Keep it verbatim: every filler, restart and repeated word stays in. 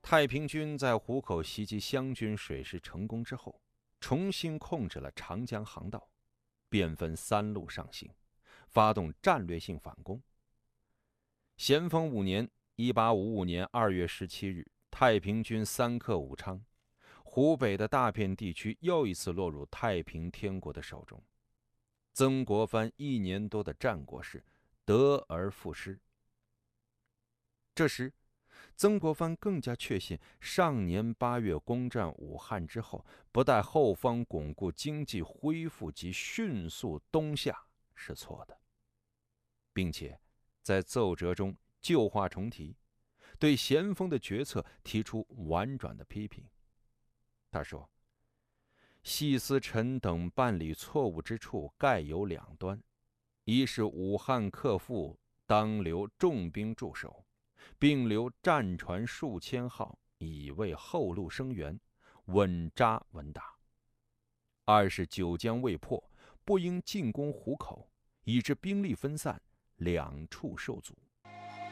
太平军在湖口袭击湘军水师成功之后，重新控制了长江航道，便分三路上行，发动战略性反攻。咸丰五年（一八五五年二月十七日），太平军三克武昌，湖北的大片地区又一次落入太平天国的手中。曾国藩一年多的战果是得而复失。这时，曾国藩更加确信，上年八月攻占武汉之后，不待后方巩固经济恢复及迅速东下是错的，并且在奏折中旧话重提，对咸丰的决策提出婉转的批评。他说：“细思臣等办理错误之处，概有两端：一是武汉克复当留重兵驻守，并留战船数千号，以为后路生援，稳扎稳打；二是九江未破，不应进攻湖口，以致兵力分散，两处受阻。”